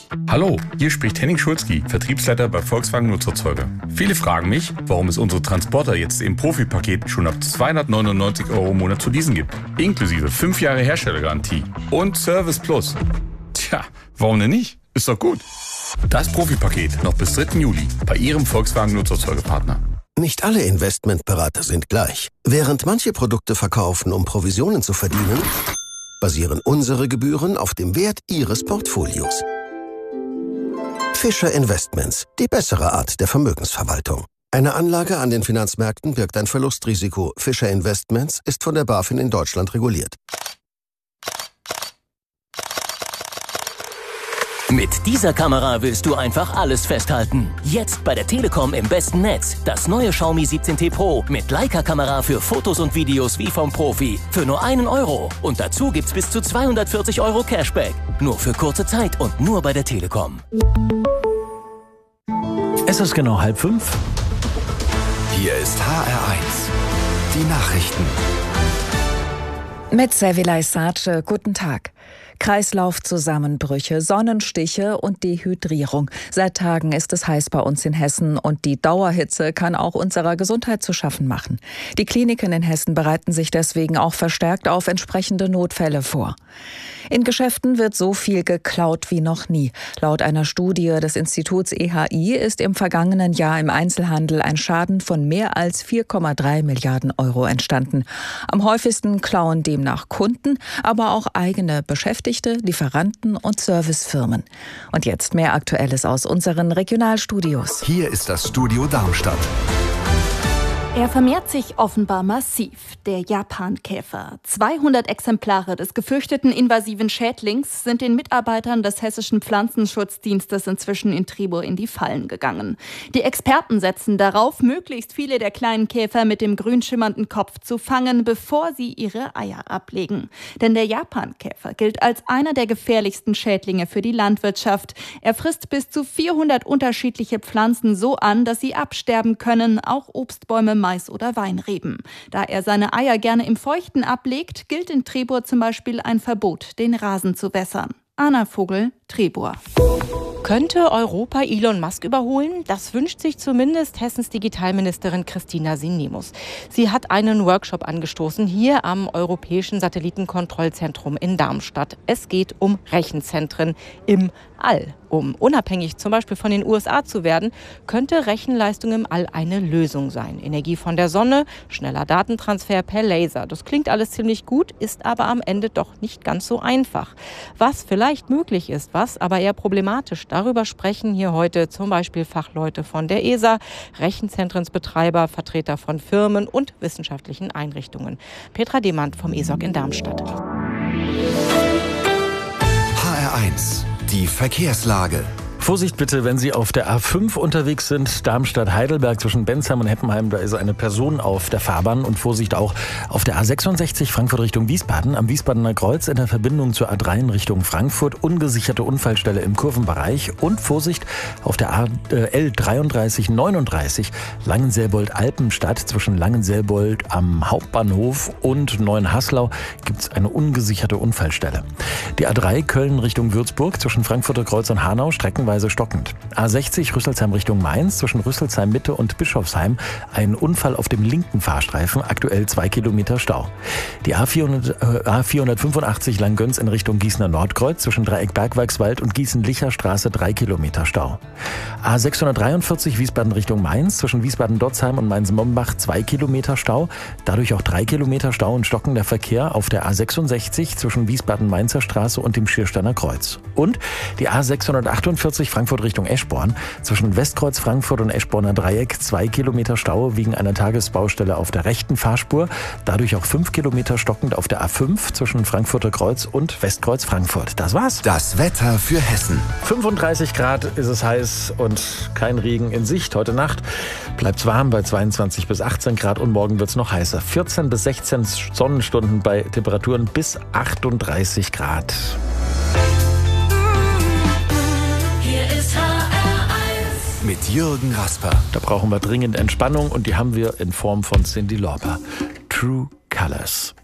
Hallo, hier spricht Henning Schulzki, Vertriebsleiter bei Volkswagen Nutzerzeuger. Viele fragen mich, warum es unsere Transporter jetzt im Profipaket schon ab 299 € im Monat zu leasen gibt. Inklusive 5 Jahre Herstellergarantie und Service Plus. Tja, warum denn nicht? Ist doch gut. Das Profipaket noch bis 3. Juli bei Ihrem Volkswagen Nutzerzeugerpartner. Nicht alle Investmentberater sind gleich. Während manche Produkte verkaufen, um Provisionen zu verdienen, basieren unsere Gebühren auf dem Wert Ihres Portfolios. Fischer Investments, die bessere Art der Vermögensverwaltung. Eine Anlage an den Finanzmärkten birgt ein Verlustrisiko. Fischer Investments ist von der BaFin in Deutschland reguliert. Mit dieser Kamera willst du einfach alles festhalten. Jetzt bei der Telekom im besten Netz. Das neue Xiaomi 17T Pro mit Leica-Kamera für Fotos und Videos wie vom Profi. Für nur 1 €. Und dazu gibt's bis zu 240 € Cashback. Nur für kurze Zeit und nur bei der Telekom. Es ist genau 4:30. Hier ist HR1. Die Nachrichten. Mit Servilay Sace, guten Tag. Kreislaufzusammenbrüche, Sonnenstiche und Dehydrierung. Seit Tagen ist es heiß bei uns in Hessen und die Dauerhitze kann auch unserer Gesundheit zu schaffen machen. Die Kliniken in Hessen bereiten sich deswegen auch verstärkt auf entsprechende Notfälle vor. In Geschäften wird so viel geklaut wie noch nie. Laut einer Studie des Instituts EHI ist im vergangenen Jahr im Einzelhandel ein Schaden von mehr als 4,3 Milliarden € entstanden. Am häufigsten klauen demnach Kunden, aber auch eigene Beschäftigte, Lieferanten und Servicefirmen. Und jetzt mehr Aktuelles aus unseren Regionalstudios. Hier ist das Studio Darmstadt. Er vermehrt sich offenbar massiv, der Japankäfer. 200 Exemplare des gefürchteten invasiven Schädlings sind den Mitarbeitern des Hessischen Pflanzenschutzdienstes inzwischen in Tribur in die Fallen gegangen. Die Experten setzen darauf, möglichst viele der kleinen Käfer mit dem grün schimmernden Kopf zu fangen, bevor sie ihre Eier ablegen. Denn der Japankäfer gilt als einer der gefährlichsten Schädlinge für die Landwirtschaft. Er frisst bis zu 400 unterschiedliche Pflanzen so an, dass sie absterben können, auch Obstbäume, Mais oder Weinreben. Da er seine Eier gerne im Feuchten ablegt, gilt in Trebur zum Beispiel ein Verbot, den Rasen zu wässern. Anna Vogel, Trebur. Könnte Europa Elon Musk überholen? Das wünscht sich zumindest Hessens Digitalministerin Christina Sinemus. Sie hat einen Workshop angestoßen hier am Europäischen Satellitenkontrollzentrum in Darmstadt. Es geht um Rechenzentren im All. Um unabhängig zum Beispiel von den USA zu werden, könnte Rechenleistung im All eine Lösung sein. Energie von der Sonne, schneller Datentransfer per Laser. Das klingt alles ziemlich gut, ist aber am Ende doch nicht ganz so einfach. Was vielleicht möglich ist, was aber eher problematisch, darüber sprechen hier heute zum Beispiel Fachleute von der ESA, Rechenzentrensbetreiber, Vertreter von Firmen und wissenschaftlichen Einrichtungen. Petra Demand vom ESOC in Darmstadt. HR1. Die Verkehrslage. Vorsicht bitte, wenn Sie auf der A5 unterwegs sind, Darmstadt-Heidelberg zwischen Bensheim und Heppenheim, da ist eine Person auf der Fahrbahn. Und Vorsicht auch auf der A66 Frankfurt Richtung Wiesbaden, am Wiesbadener Kreuz in der Verbindung zur A3 in Richtung Frankfurt, ungesicherte Unfallstelle im Kurvenbereich. Und Vorsicht auf der L3339 Langenselbold-Alpenstadt zwischen Langenselbold am Hauptbahnhof und Neuenhaslau gibt es eine ungesicherte Unfallstelle. Die A3 Köln Richtung Würzburg zwischen Frankfurter Kreuz und Hanau streckenweise stockend. A60 Rüsselsheim Richtung Mainz zwischen Rüsselsheim Mitte und Bischofsheim ein Unfall auf dem linken Fahrstreifen, aktuell 2 Kilometer Stau. Die A485 Langgöns in Richtung Gießener Nordkreuz zwischen Dreieck Bergweigswald und Gießen-Licher Straße 3 Kilometer Stau. A643 Wiesbaden Richtung Mainz zwischen Wiesbaden-Dotzheim und Mainz-Mombach 2 Kilometer Stau, dadurch auch 3 Kilometer Stau und stockender Verkehr auf der A66 zwischen Wiesbaden-Mainzer Straße und dem Schiersteiner Kreuz. Und die A648 Frankfurt Richtung Eschborn zwischen Westkreuz Frankfurt und Eschborner Dreieck 2 Kilometer Stau wegen einer Tagesbaustelle auf der rechten Fahrspur, dadurch auch 5 Kilometer stockend auf der A5 zwischen Frankfurter Kreuz und Westkreuz Frankfurt. Das war's. Das Wetter für Hessen. 35 Grad ist es heiß und kein Regen in Sicht. Heute Nacht bleibt's warm bei 22 bis 18 Grad und morgen wird's noch heißer. 14 bis 16 Sonnenstunden bei Temperaturen bis 38 Grad. Mit Jürgen Rasper. Da brauchen wir dringend Entspannung und die haben wir in Form von Cyndi Lauper. True Colors.